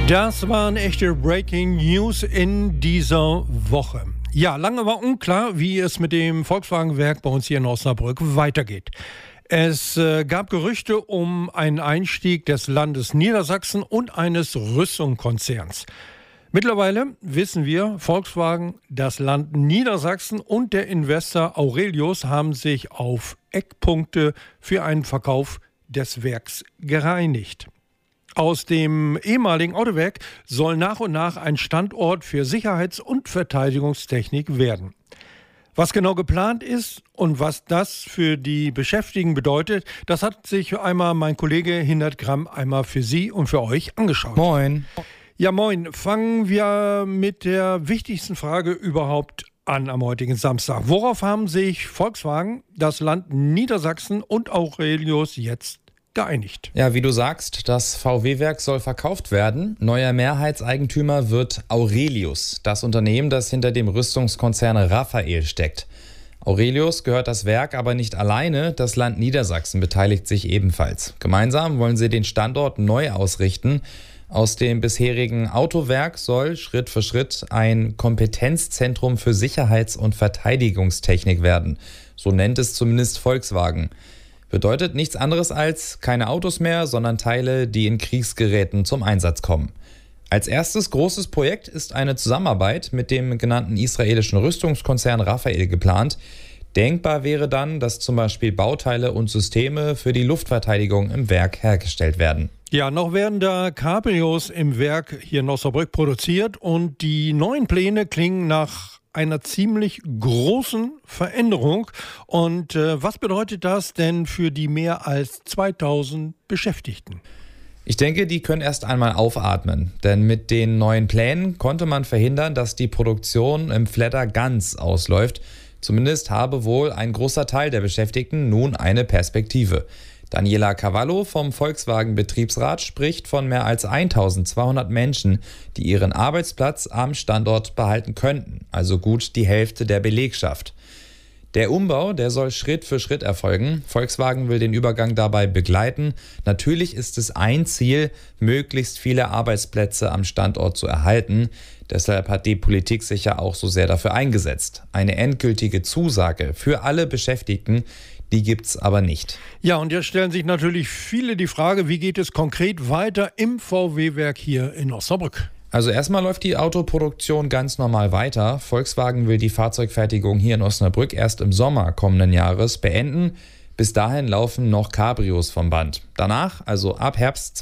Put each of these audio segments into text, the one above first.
Das waren echte Breaking News in dieser Woche. Ja, lange war unklar, wie es mit dem Volkswagen-Werk bei uns hier in Osnabrück weitergeht. Es gab Gerüchte um einen Einstieg des Landes Niedersachsen und eines Rüstungskonzerns. Mittlerweile wissen wir, Volkswagen, das Land Niedersachsen und der Investor Aurelius haben sich auf Eckpunkte für einen Verkauf des Werks geeinigt. Aus dem ehemaligen Autowerk soll nach und nach ein Standort für Sicherheits- und Verteidigungstechnik werden. Was genau geplant ist und was das für die Beschäftigten bedeutet, das hat sich einmal mein Kollege Hindert Gramm einmal für Sie und für euch angeschaut. Moin. Ja, moin. Fangen wir mit der wichtigsten Frage überhaupt an am heutigen Samstag. Worauf haben sich Volkswagen, das Land Niedersachsen und Aurelius jetzt geeinigt? Ja, wie du sagst, das VW-Werk soll verkauft werden. Neuer Mehrheitseigentümer wird Aurelius, das Unternehmen, das hinter dem Rüstungskonzern Rafael steckt. Aurelius gehört das Werk aber nicht alleine, das Land Niedersachsen beteiligt sich ebenfalls. Gemeinsam wollen sie den Standort neu ausrichten. Aus dem bisherigen Autowerk soll Schritt für Schritt ein Kompetenzzentrum für Sicherheits- und Verteidigungstechnik werden. So nennt es zumindest Volkswagen. Bedeutet nichts anderes als keine Autos mehr, sondern Teile, die in Kriegsgeräten zum Einsatz kommen. Als erstes großes Projekt ist eine Zusammenarbeit mit dem genannten israelischen Rüstungskonzern Rafael geplant. Denkbar wäre dann, dass zum Beispiel Bauteile und Systeme für die Luftverteidigung im Werk hergestellt werden. Ja, noch werden da Cabrios im Werk hier in Osnabrück produziert und die neuen Pläne klingen nach einer ziemlich großen Veränderung. Und was bedeutet das denn für die mehr als 2000 Beschäftigten? Ich denke, die können erst einmal aufatmen, denn mit den neuen Plänen konnte man verhindern, dass die Produktion im Flatter ganz ausläuft. Zumindest habe wohl ein großer Teil der Beschäftigten nun eine Perspektive. Daniela Cavallo vom Volkswagen-Betriebsrat spricht von mehr als 1200 Menschen, die ihren Arbeitsplatz am Standort behalten könnten, also gut die Hälfte der Belegschaft. Der Umbau, der soll Schritt für Schritt erfolgen. Volkswagen will den Übergang dabei begleiten. Natürlich ist es ein Ziel, möglichst viele Arbeitsplätze am Standort zu erhalten. Deshalb hat die Politik sich ja auch so sehr dafür eingesetzt. Eine endgültige Zusage für alle Beschäftigten, die gibt's aber nicht. Ja, und jetzt stellen sich natürlich viele die Frage, wie geht es konkret weiter im VW-Werk hier in Osnabrück? Also erstmal läuft die Autoproduktion ganz normal weiter. Volkswagen will die Fahrzeugfertigung hier in Osnabrück erst im Sommer kommenden Jahres beenden. Bis dahin laufen noch Cabrios vom Band. Danach, also ab Herbst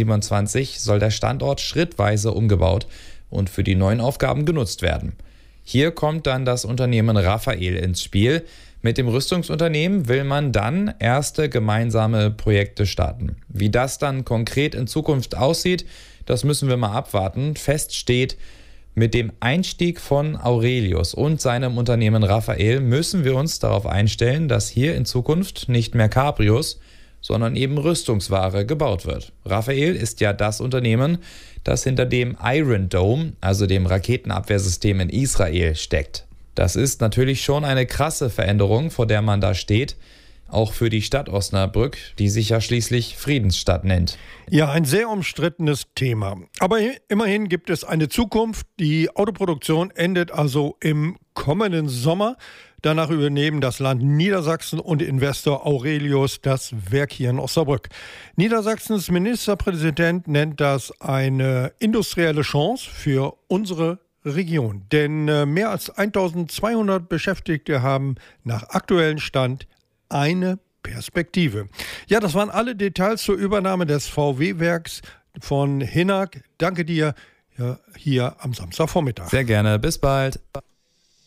2027, soll der Standort schrittweise umgebaut und für die neuen Aufgaben genutzt werden. Hier kommt dann das Unternehmen Rafael ins Spiel. Mit dem Rüstungsunternehmen will man dann erste gemeinsame Projekte starten. Wie das dann konkret in Zukunft aussieht, das müssen wir mal abwarten. Fest steht, mit dem Einstieg von Aurelius und seinem Unternehmen Rafael müssen wir uns darauf einstellen, dass hier in Zukunft nicht mehr Cabrios, sondern eben Rüstungsware gebaut wird. Rafael ist ja das Unternehmen, das hinter dem Iron Dome, also dem Raketenabwehrsystem in Israel, steckt. Das ist natürlich schon eine krasse Veränderung, vor der man da steht, auch für die Stadt Osnabrück, die sich ja schließlich Friedensstadt nennt. Ja, ein sehr umstrittenes Thema. Aber immerhin gibt es eine Zukunft. Die Autoproduktion endet also im kommenden Sommer. Danach übernehmen das Land Niedersachsen und Investor Aurelius das Werk hier in Osnabrück. Niedersachsens Ministerpräsident nennt das eine industrielle Chance für unsere Region. Denn mehr als 1200 Beschäftigte haben nach aktuellem Stand eine Perspektive. Ja, das waren alle Details zur Übernahme des VW-Werks von Hinnerk. Danke dir hier am Samstagvormittag. Sehr gerne. Bis bald.